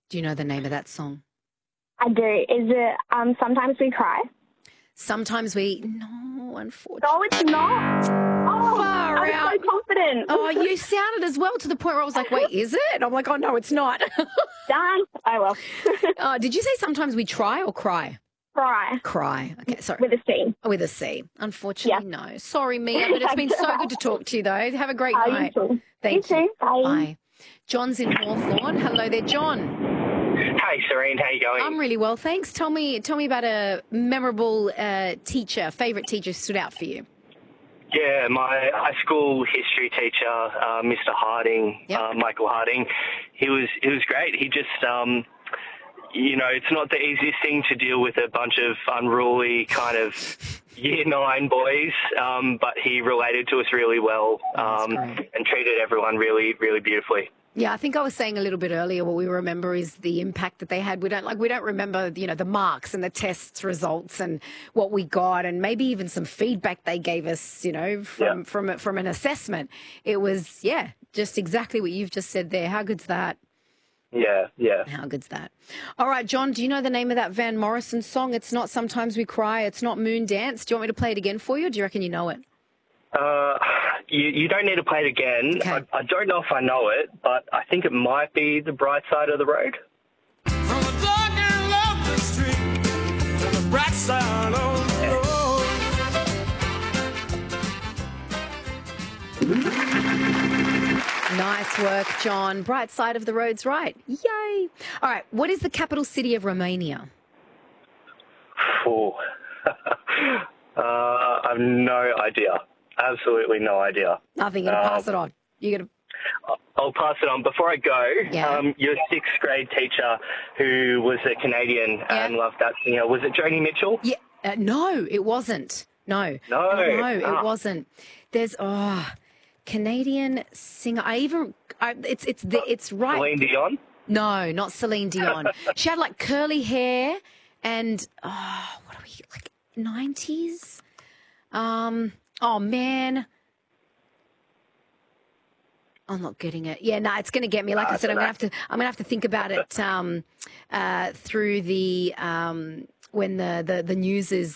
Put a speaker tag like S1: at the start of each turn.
S1: Do you know the name of that song?
S2: I do. Is it Sometimes We Cry?
S1: Sometimes we... No, unfortunately.
S2: No, it's not. Oh,
S1: Far
S2: I was
S1: out.
S2: so confident.
S1: Oh, you sounded as well to the point where I was like, wait, is it? I'm like, oh, no, it's not.
S2: Darn. Oh, well.
S1: Did you say sometimes we try or cry?
S2: Cry.
S1: Cry. Okay, sorry.
S2: With a C.
S1: Oh, with a C. Unfortunately, no. Sorry, Mia, but it's been so good to talk to you, though. Have a great night.
S2: You too.
S1: Thank you.
S2: You too. Bye.
S1: Bye. John's in Hawthorne. Hello there, John.
S3: Hey, Serene, how you going?
S1: I'm really well, thanks. Tell me about a memorable teacher, favourite teacher stood out for you.
S3: Yeah, my high school history teacher, Mr. Harding,
S1: Yep.
S3: Michael Harding, he was great. He just, it's not the easiest thing to deal with a bunch of unruly kind of year 9 boys, but he related to us really well and treated everyone really, really beautifully.
S1: Yeah, I think I was saying a little bit earlier what we remember is the impact that they had. We don't remember, the marks and the tests results and what we got and maybe even some feedback they gave us, from an assessment. It was, just exactly what you've just said there. How good's that?
S3: Yeah.
S1: How good's that? All right, John, do you know the name of that Van Morrison song? It's not Sometimes We Cry. It's not Moon Dance. Do you want me to play it again for you, or do you reckon you know it?
S3: You don't need to play it again.
S1: Okay.
S3: I don't know if I know it, but I think it might be The Bright Side of the Road.
S4: From the dark and lonely street to the bright side of the road.
S1: Nice work, John. Bright Side of the Road's right. Yay. All right, what is the capital city of Romania?
S3: Oh. I have no idea. Absolutely no idea.
S1: Nothing. You're going to pass it on. You're going to...
S3: I'll pass it on. Before I go, your 6th grade teacher who was a Canadian and loved that singer, was it Joni Mitchell?
S1: Yeah. No, it wasn't. No, it wasn't. There's Canadian singer. It's right.
S3: Celine Dion?
S1: No, not Celine Dion. She had like curly hair and what are we like 90s? Oh man. I'm not getting it. Yeah, no, it's going to get me. Like I said, I'm going to have to think about it through the when the news is